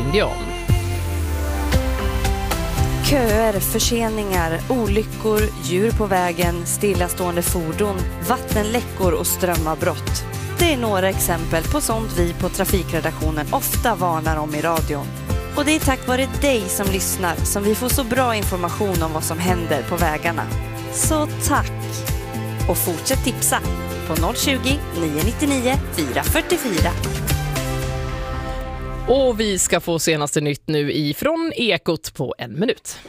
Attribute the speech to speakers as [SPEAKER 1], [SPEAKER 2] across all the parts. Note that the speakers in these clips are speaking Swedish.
[SPEAKER 1] Céline Dion.
[SPEAKER 2] Köer, förseningar, olyckor, djur på vägen, stillastående fordon, vattenläckor och strömavbrott. Det är några exempel på sånt vi på Trafikredaktionen ofta varnar om i radion. Och det är tack vare dig som lyssnar som vi får så bra information om vad som händer på vägarna. Så tack! Och fortsätt tipsa på 020 999 444.
[SPEAKER 1] Och vi ska få senaste nytt nu ifrån Ekot på 1 minut.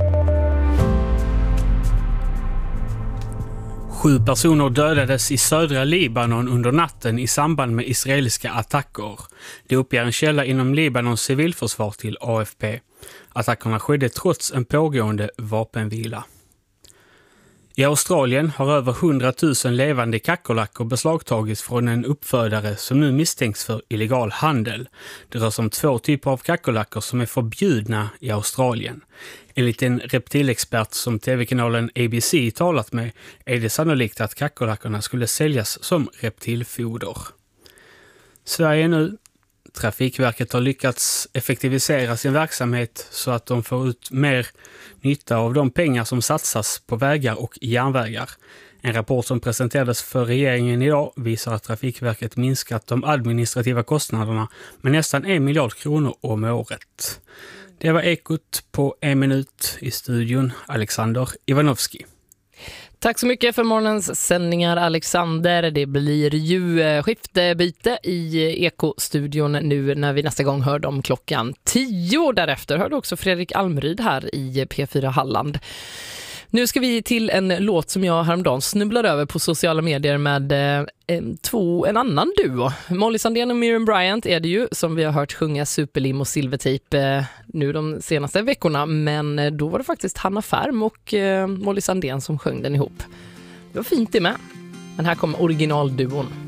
[SPEAKER 3] 7 personer dödades i södra Libanon under natten i samband med israeliska attacker. Det uppger en källa inom Libanons civilförsvar till AFP. Attackerna skedde trots en pågående vapenvila. I Australien har över 100 000 levande kackerlackor beslagtagits från en uppfödare som nu misstänks för illegal handel. Det rör sig om 2 typer av kackerlackor som är förbjudna i Australien. Enligt en reptilexpert som tv-kanalen ABC talat med är det sannolikt att kackerlackorna skulle säljas som reptilfoder. Sverige nu. Trafikverket har lyckats effektivisera sin verksamhet så att de får ut mer nytta av de pengar som satsas på vägar och järnvägar. En rapport som presenterades för regeringen idag visar att Trafikverket minskat de administrativa kostnaderna med nästan 1 miljard kronor om året. Det var Ekot på 1 minut. I studion Alexander Ivanovski.
[SPEAKER 1] Tack så mycket för morgonens sändningar, Alexander. Det blir ju skiftbyte i Eko-studion nu när vi nästa gång hör dem klockan 10. Därefter hörde också Fredrik Almryd här i P4 Halland. Nu ska vi till en låt som jag häromdagen snubblade över på sociala medier med en annan duo. Molly Sandén och Miriam Bryant är det ju som vi har hört sjunga Superlim och Silvertape nu de senaste veckorna. Men då var det faktiskt Hanna Färm och Molly Sandén som sjöng den ihop. Det var fint det med. Men här kommer originalduon.